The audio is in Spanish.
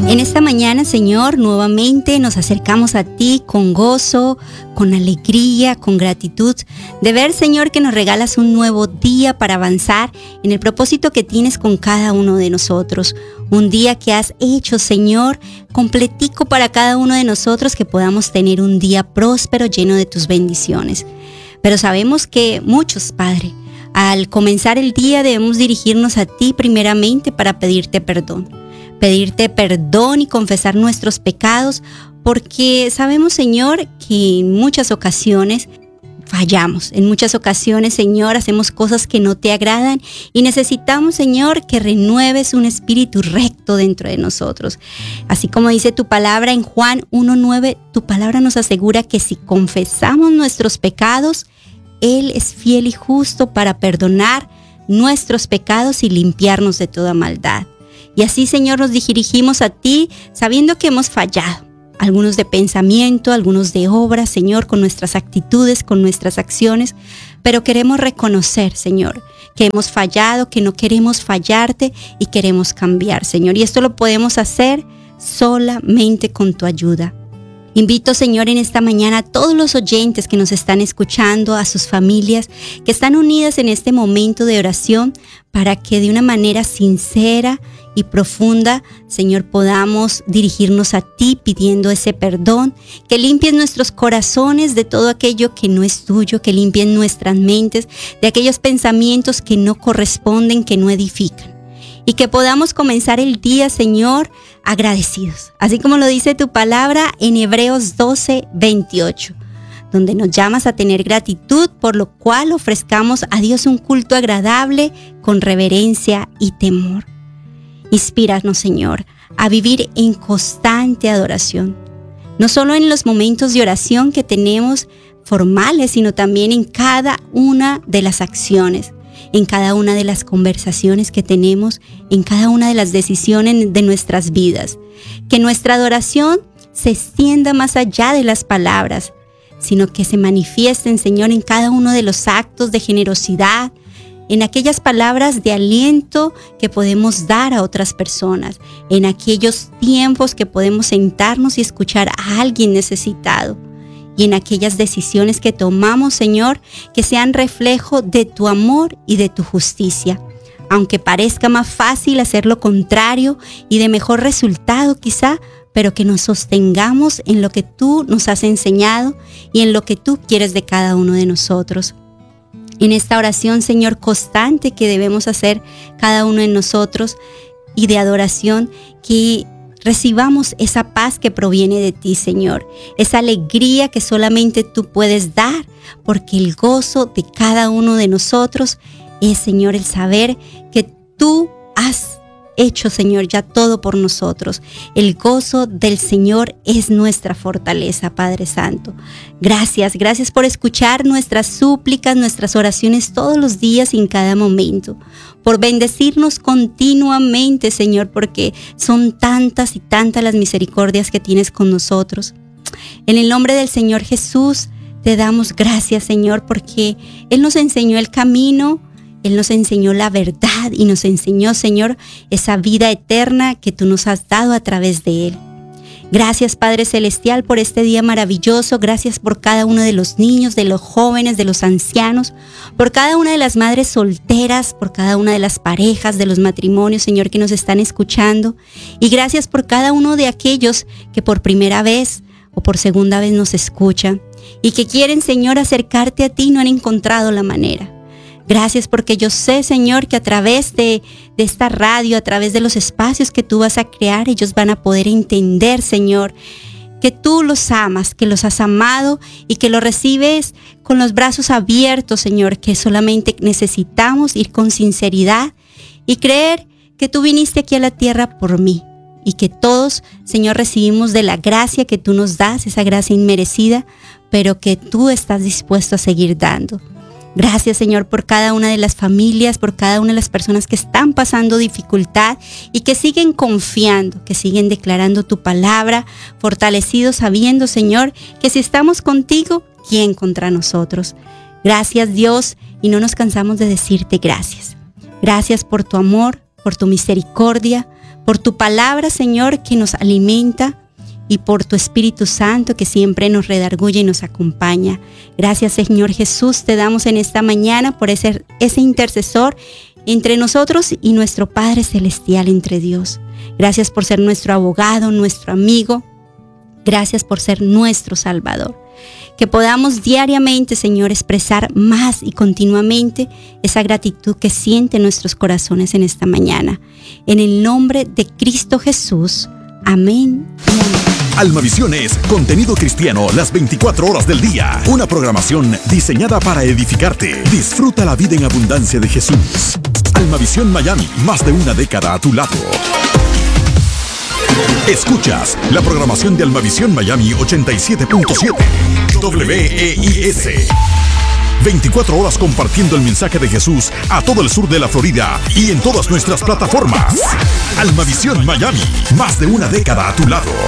En esta mañana, Señor, nuevamente nos acercamos a ti con gozo, con alegría, con gratitud, de ver, Señor, que nos regalas un nuevo día para avanzar en el propósito que tienes con cada uno de nosotros. Un día que has hecho, Señor, completico para cada uno de nosotros, que podamos tener un día próspero, lleno de tus bendiciones. Pero sabemos que muchos, Padre, al comenzar el día debemos dirigirnos a ti primeramente para pedirte perdón y confesar nuestros pecados, porque sabemos, Señor, que en muchas ocasiones fallamos. En muchas ocasiones, Señor, hacemos cosas que no te agradan y necesitamos, Señor, que renueves un espíritu recto dentro de nosotros. Así como dice tu palabra en Juan 1:9, tu palabra nos asegura que si confesamos nuestros pecados, Él es fiel y justo para perdonar nuestros pecados y limpiarnos de toda maldad. Y así, Señor, nos dirigimos a ti sabiendo que hemos fallado. Algunos de pensamiento, algunos de obra, Señor, con nuestras actitudes, con nuestras acciones. Pero queremos reconocer, Señor, que hemos fallado, que no queremos fallarte y queremos cambiar, Señor. Y esto lo podemos hacer solamente con tu ayuda. Invito, Señor, en esta mañana a todos los oyentes que nos están escuchando, a sus familias que están unidas en este momento de oración, para que de una manera sincera y profunda, Señor, podamos dirigirnos a ti pidiendo ese perdón, que limpies nuestros corazones de todo aquello que no es tuyo, que limpies nuestras mentes de aquellos pensamientos que no corresponden, que no edifican. Y que podamos comenzar el día, Señor, agradecidos. Así como lo dice tu palabra en Hebreos 12:28, donde nos llamas a tener gratitud, por lo cual ofrezcamos a Dios un culto agradable con reverencia y temor. Inspíranos, Señor, a vivir en constante adoración. No solo en los momentos de oración que tenemos formales, sino también en cada una de las acciones, en cada una de las conversaciones que tenemos, en cada una de las decisiones de nuestras vidas. Que nuestra adoración se extienda más allá de las palabras, sino que se manifiesten, Señor, en cada uno de los actos de generosidad, en aquellas palabras de aliento que podemos dar a otras personas, en aquellos tiempos que podemos sentarnos y escuchar a alguien necesitado, y en aquellas decisiones que tomamos, Señor, que sean reflejo de tu amor y de tu justicia. Aunque parezca más fácil hacer lo contrario y de mejor resultado quizá, pero que nos sostengamos en lo que tú nos has enseñado y en lo que tú quieres de cada uno de nosotros. En esta oración, Señor, constante que debemos hacer cada uno de nosotros y de adoración, que recibamos esa paz que proviene de ti, Señor, esa alegría que solamente tú puedes dar, porque el gozo de cada uno de nosotros es, Señor, el saber que tú has hecho, Señor, ya todo por nosotros. El gozo del Señor es nuestra fortaleza, Padre Santo. Gracias por escuchar nuestras súplicas, nuestras oraciones todos los días y en cada momento. Por bendecirnos continuamente, Señor, porque son tantas y tantas las misericordias que tienes con nosotros. En el nombre del Señor Jesús, te damos gracias, Señor, porque Él nos enseñó el camino, Él nos enseñó la verdad y nos enseñó, Señor, esa vida eterna que tú nos has dado a través de Él. Gracias, Padre Celestial, por este día maravilloso. Gracias por cada uno de los niños, de los jóvenes, de los ancianos, por cada una de las madres solteras, por cada una de las parejas, de los matrimonios, Señor, que nos están escuchando. Y gracias por cada uno de aquellos que por primera vez o por segunda vez nos escuchan y que quieren, Señor, acercarte a ti y no han encontrado la manera. Gracias porque yo sé, Señor, que a través de esta radio, a través de los espacios que tú vas a crear, ellos van a poder entender, Señor, que tú los amas, que los has amado y que los recibes con los brazos abiertos, Señor, que solamente necesitamos ir con sinceridad y creer que tú viniste aquí a la tierra por mí y que todos, Señor, recibimos de la gracia que tú nos das, esa gracia inmerecida, pero que tú estás dispuesto a seguir dando. Gracias, Señor, por cada una de las familias, por cada una de las personas que están pasando dificultad y que siguen confiando, que siguen declarando tu palabra, fortalecidos sabiendo, Señor, que si estamos contigo, ¿quién contra nosotros? Gracias, Dios, y no nos cansamos de decirte gracias. Gracias por tu amor, por tu misericordia, por tu palabra, Señor, que nos alimenta, y por tu Espíritu Santo que siempre nos redarguye y nos acompaña. Gracias, Señor Jesús, te damos en esta mañana por ese intercesor entre nosotros y nuestro Padre Celestial entre Dios. Gracias por ser nuestro abogado, nuestro amigo. Gracias por ser nuestro Salvador. Que podamos diariamente, Señor, expresar más y continuamente esa gratitud que sienten nuestros corazones en esta mañana. En el nombre de Cristo Jesús. Amén y amén. Almavisión es contenido cristiano las 24 horas del día. Una programación diseñada para edificarte. Disfruta la vida en abundancia de Jesús. Almavisión Miami, más de una década a tu lado. Escuchas la programación de Almavisión Miami 87.7 WEIS. 24 horas compartiendo el mensaje de Jesús a todo el sur de la Florida y en todas nuestras plataformas. Almavisión Miami, más de una década a tu lado.